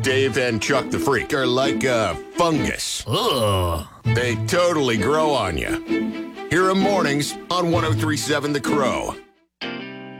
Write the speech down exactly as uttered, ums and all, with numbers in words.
Dave and Chuck the Freak are like a fungus. Ugh. They totally grow on you. Hear 'em mornings on one oh three point seven The Crow.